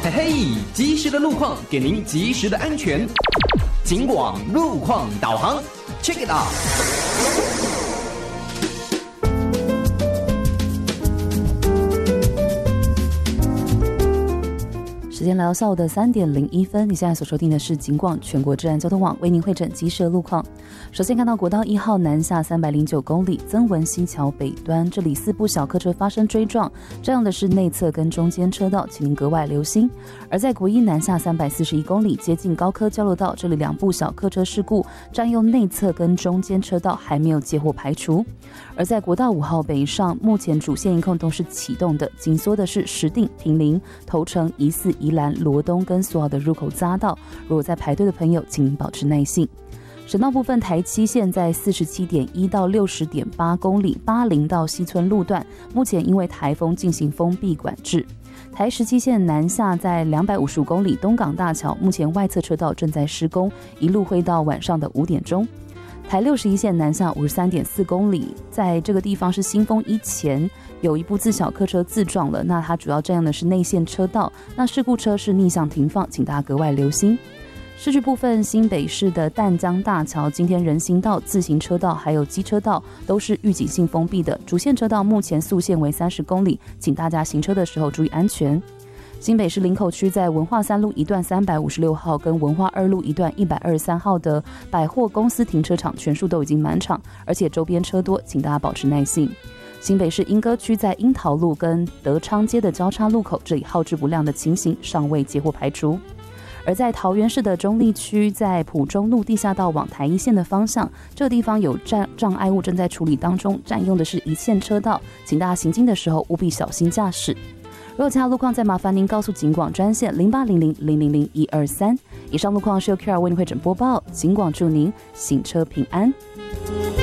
嘿嘿，及时的路况给您及时的安全。警广路况导航 ，Check it out。 时间来到下午的3点01分，你现在所收听的是警广全国治安交通网为您汇整及时的路况。首先看到国道1号南下309公里曾文溪桥北端，这里4部小客车发生追撞，占用的是内侧跟中间车道，请您格外留心。而在国一南下341公里接近高科交流道，这里2部小客车事故，占用内侧跟中间车道，还没有接获排除。而在国道5号北上，目前主线一控都是启动的，紧缩的是石碇、坪林、头城、宜4、宜兰、罗东跟所有的入口匝道，如果在排队的朋友，请您保持耐性。省道部分，台7线在47.1到60.8公里巴陵到西村路段，目前因为台风进行封闭管制。台17线南下在255公里东港大桥，目前外侧车道正在施工，一路会到晚上的5点钟。台61线南下53.4公里，在这个地方是新丰一前有一部自小客车自撞了，那它主要占用的是内线车道，那事故车是逆向停放，请大家格外留心。市区部分，新北市的淡江大桥今天人行道、自行车道还有机车道都是预警性封闭的，主线车道目前速限为30公里，请大家行车的时候注意安全。新北市林口区在文化3路一段356号跟文化2路一段123号的百货公司停车场全数都已经满场，而且周边车多，请大家保持耐性。新北市莺歌区在樱桃路跟德昌街的交叉路口，这里耗质不亮的情形尚未接获排除。而在桃园市的中坜区，在埔中路地下道往台1线的方向，这个地方有障碍物正在处理当中，占用的是一线车道，请大家行经的时候务必小心驾驶。如果其他路况，再麻烦您告诉警广专线0800000123。以上路况是由 QR 为您汇整播报，警广祝您行车平安。